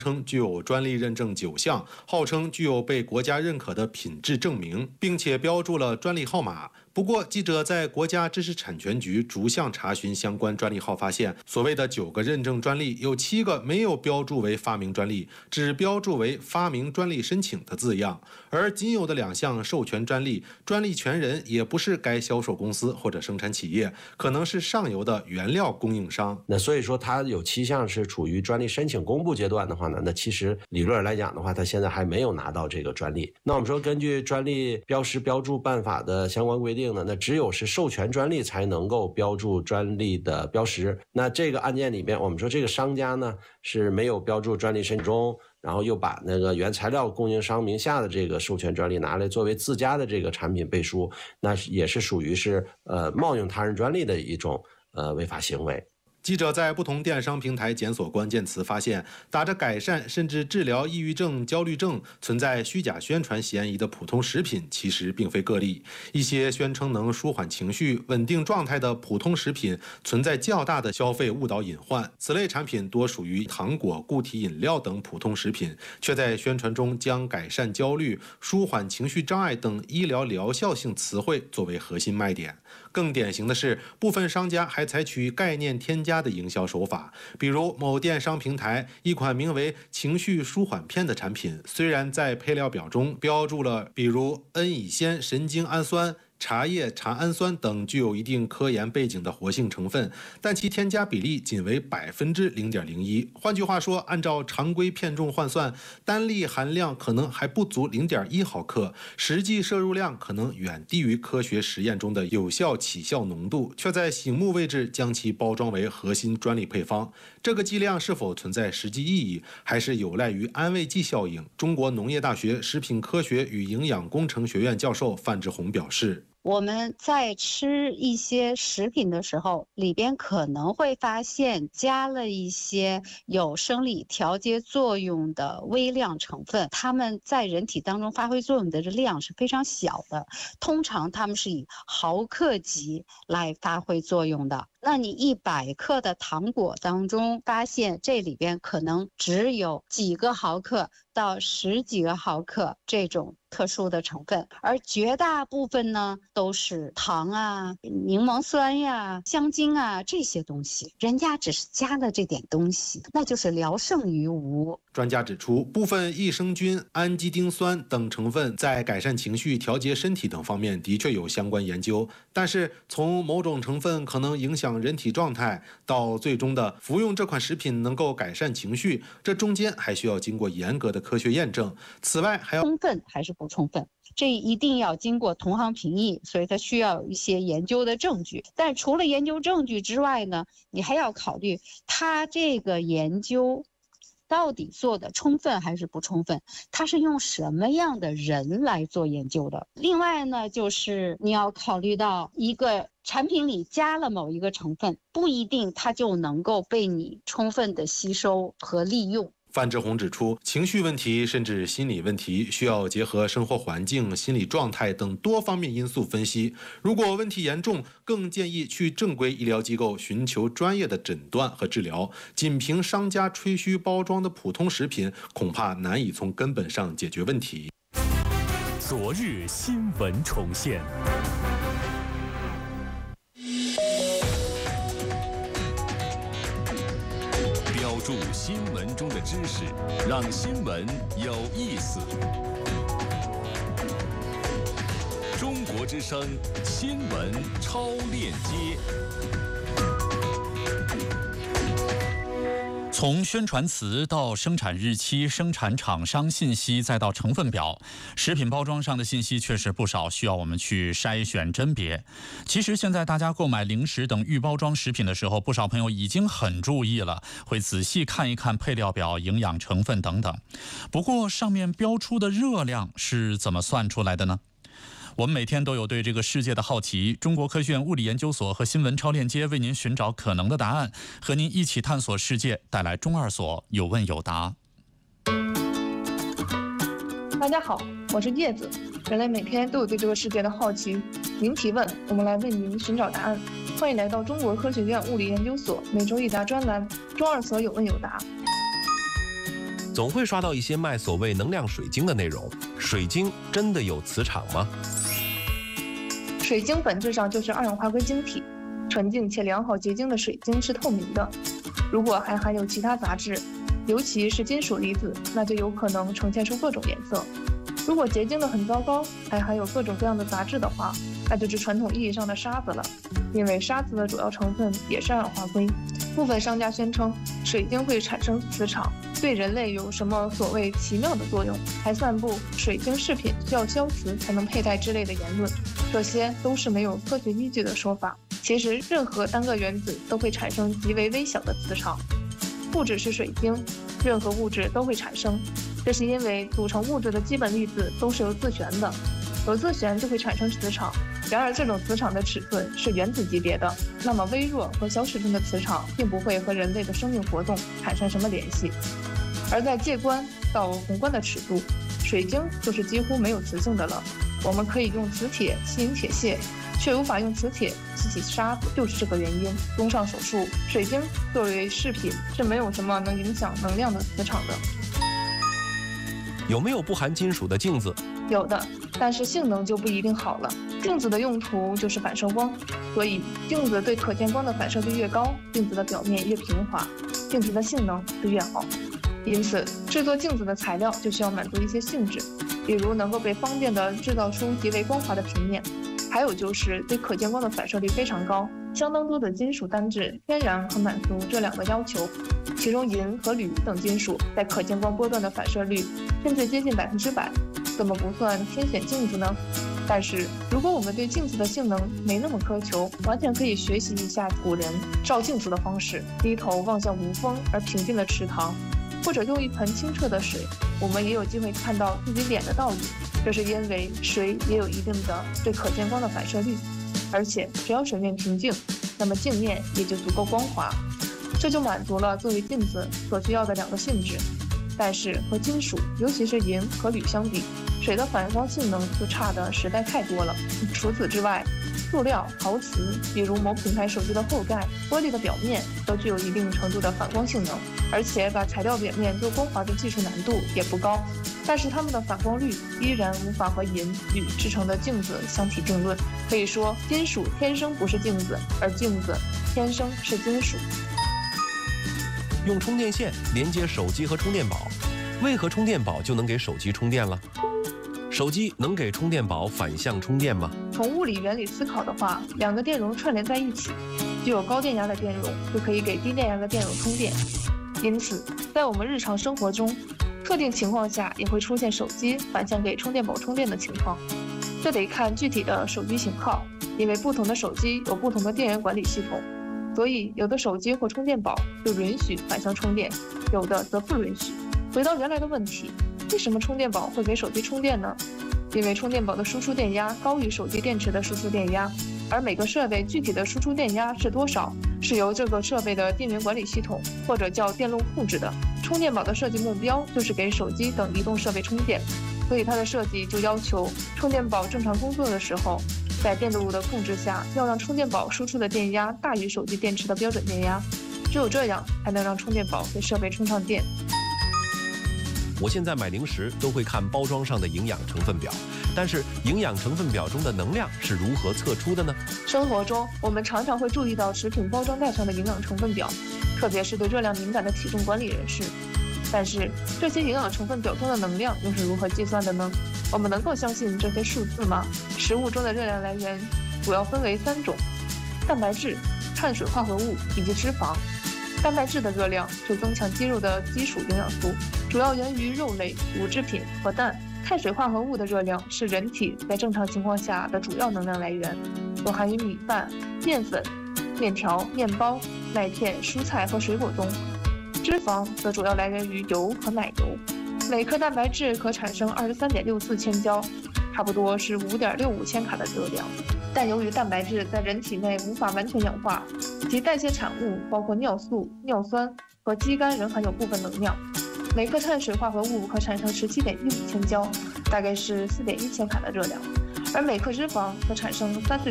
称具有专利认证9项，号称具有被国家认可的品质证明，并且标注了专利号码。不过，记者在国家知识产权局逐项查询相关专利号，发现所谓的9个认证专利有7个没有标注为发明专利，只标注为发明专利申请的字样，而仅有的2项授权专利，专利权人也不是该销售公司或者生产企业，可能是上游的原料供应商。 那所以说，它有7项是处于专利申请公布阶段的话呢，那其实理论来讲的话，它现在还没有拿到这个专利。那我们说，根据专利标识标注办法的相关规定，那只有是授权专利才能够标注专利的标识。那这个案件里面，我们说这个商家呢是没有标注专利申请中，然后又把那个原材料供应商名下的这个授权专利拿来作为自家的这个产品背书，那也是属于是冒用他人专利的一种违法行为。 记者在不同电商平台检索关键词，发现打着改善甚至治疗抑郁症、焦虑症、存在虚假宣传嫌疑的普通食品其实并非个例。一些宣称能舒缓情绪、稳定状态的普通食品存在较大的消费误导隐患。此类产品多属于糖果、固体饮料等普通食品，却在宣传中将改善焦虑、舒缓情绪障碍等医疗疗效性词汇作为核心卖点。更典型的是，部分商家还采取概念添加的营销手法，比如某电商平台一款名为情绪舒缓片的产品，虽然在配料表中标注了比如N乙酰神经氨酸、茶叶茶氨酸等具有一定科研背景的活性成分，但其添加比例仅为0.01%。换句话说，按照常规片重换算，单粒含量可能还不足0.1毫克，实际摄入量可能远低于科学实验中的有效起效浓度，却在醒目位置将其包装为核心专利配方。这个剂量是否存在实际意义，还是有赖于安慰剂效应？中国农业大学食品科学与营养工程学院教授范志红表示， 我们在吃一些食品的时候，里边可能会发现加了一些有生理调节作用的微量成分，它们在人体当中发挥作用的量是非常小的，通常它们是以毫克级来发挥作用的。那你100克的糖果当中发现这里边可能只有几个毫克到10几个毫克这种特殊的成分，而绝大部分呢都是糖啊、柠檬酸呀、香精啊这些东西，人家只是加了这点东西，那就是聊胜于无。 专家指出，部分益生菌、氨基丁酸等成分在改善情绪、调节身体等方面的确有相关研究，但是从某种成分可能影响人体状态到最终的服用这款食品能够改善情绪，这中间还需要经过严格的科学验证。此外还要充分还是不充分，这一定要经过同行评议，所以它需要有一些研究的证据。但除了研究证据之外呢，你还要考虑它这个研究到底做的充分还是不充分，它是用什么样的人来做研究的。另外呢，就是你要考虑到一个产品里加了某一个成分，不一定它就能够被你充分的吸收和利用。 范志红指出，情绪问题甚至心理问题需要结合生活环境、心理状态等多方面因素分析。如果问题严重，更建议去正规医疗机构寻求专业的诊断和治疗。仅凭商家吹嘘包装的普通食品，恐怕难以从根本上解决问题。 昨日新闻重现。标注新闻中的知识，让新闻有意思。中国之声新闻超链接。从宣传词到生产日期、生产厂商信息，再到成分表，食品包装上的信息确实不少，需要我们去筛选甄别。其实现在大家购买零食等预包装食品的时候，不少朋友已经很注意了，会仔细看一看配料表、营养成分等等。不过上面标出的热量是怎么算出来的呢？我们每天都有对这个世界的好奇，中国科学院物理研究所和新闻超链接为您寻找可能的答案，和您一起探索世界，带来中二所有问有答。 大家好，我是叶子。人类每天都有对这个世界的好奇，您提问，我们来为您寻找答案。欢迎来到中国科学院物理研究所每周一答专栏，中二所有问有答。 总会刷到一些卖所谓能量水晶的内容。水晶真的有磁场吗？ 水晶本质上就是二氧化硅晶体，纯净且良好结晶的水晶是透明的。如果还含有其他杂质，尤其是金属离子，那就有可能呈现出各种颜色。如果结晶的很糟糕，还含有各种各样的杂质的话，那就是传统意义上的沙子了。因为沙子的主要成分也是二氧化硅。部分商家宣称水晶会产生磁场，对人类有什么所谓奇妙的作用，还散布水晶饰品需要消磁才能佩戴之类的言论，这些都是没有科学依据的说法。其实任何单个原子都会产生极为微小的磁场，不只是水晶，任何物质都会产生。这是因为组成物质的基本粒子都是有自旋的，有自旋就会产生磁场。然而这种磁场的尺寸是原子级别的，那么微弱和小尺寸的磁场并不会和人类的生命活动产生什么联系。而在介观到宏观的尺度，水晶就是几乎没有磁性的了。我们可以用磁铁吸引铁屑，却无法用磁铁吸起沙子，就是这个原因。综上所述，水晶作为饰品是没有什么能影响能量的磁场的。 有没有不含金属的镜子？ 有的，但是性能就不一定好了。镜子的用途就是反射光，所以镜子对可见光的反射率越高，镜子的表面越平滑，镜子的性能就越好。因此，制作镜子的材料就需要满足一些性质，比如能够被方便地制造出极为光滑的平面，还有就是对可见光的反射率非常高。相当多的金属单质天然可满足这两个要求，其中银和铝等金属在可见光波段的反射率甚至接近100%，怎么不算天选镜子呢？但是如果我们对镜子的性能没那么苛求，完全可以学习一下古人照镜子的方式，低头望向无风而平静的池塘，或者用一盆清澈的水，我们也有机会看到自己脸的倒影。这是因为水也有一定的对可见光的反射率，而且只要水面平静，那么镜面也就足够光滑，这就满足了作为镜子所需要的两个性质。但是和金属，尤其是银和铝相比，水的反光性能就差的实在太多了。除此之外，塑料、陶瓷，比如某品牌手机的后盖、玻璃的表面，都具有一定程度的反光性能，而且把材料表面做光滑的技术难度也不高，但是它们的反光率依然无法和银、铝制成的镜子相提并论。可以说，金属天生不是镜子，而镜子天生是金属。 用充电线连接手机和充电宝，为何充电宝就能给手机充电了？手机能给充电宝反向充电吗？ 从物理原理思考的话，两个电容串联在一起，具有高电压的电容就可以给低电压的电容充电。因此，在我们日常生活中，特定情况下也会出现手机反向给充电宝充电的情况。这得看具体的手机型号，因为不同的手机有不同的电源管理系统，所以有的手机或充电宝就允许反向充电，有的则不允许。回到原来的问题，为什么充电宝会给手机充电呢？因为充电宝的输出电压高于手机电池的输出电压，而每个设备具体的输出电压是多少，是由这个设备的电源管理系统或者叫电路控制的。充电宝的设计目标就是给手机等移动设备充电，所以它的设计就要求充电宝正常工作的时候，在电路的控制下，要让充电宝输出的电压大于手机电池的标准电压，只有这样才能让充电宝给设备充上电。 我现在买零食都会看包装上的营养成分表，但是营养成分表中的能量是如何测出的呢？ 生活中，我们常常会注意到食品包装袋上的营养成分表，特别是对热量敏感的体重管理人士。但是，这些营养成分表中的能量又是如何计算的呢？我们能够相信这些数字吗？食物中的热量来源主要分为3种：蛋白质、碳水化合物以及脂肪。蛋白质的热量是增强肌肉的基础营养素，主要源于肉类、乳制品和蛋。碳水化合物的热量是人体在正常情况下的主要能量来源，所含于米饭、面粉、面条、面包、麦片、蔬菜和水果中。脂肪则主要来源于油和奶油，每克蛋白质可产生23.64千焦，差不多是5.65千卡的热量。但由于蛋白质在人体内无法完全氧化，其代谢产物包括尿素、尿酸和肌酐仍含有部分能量。每克碳水化合物可产生17.15千焦，大概是4.1千卡的热量，而每克脂肪可产生